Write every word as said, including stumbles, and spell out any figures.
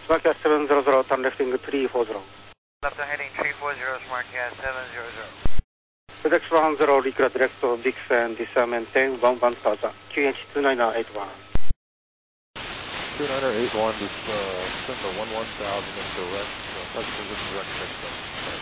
Smartcast seven zero zero, turn left heading three four zero. Left heading three four zero, Smartcast seven zero zero. FedEx one zero, Recruit direct to Dix and Disarm maintain one one thousand, Q H two nine eight one. two nine eight one, just uh, send the one one thousand in direct, uh, direct, direct, direct, direct.